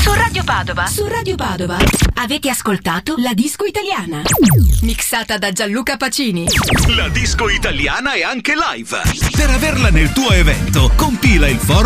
Su Radio Padova. Su Radio Padova. Avete ascoltato La Disco Italiana. Mixata da Gianluca Pacini. La disco italiana è anche live. Per averla nel tuo evento, compila il form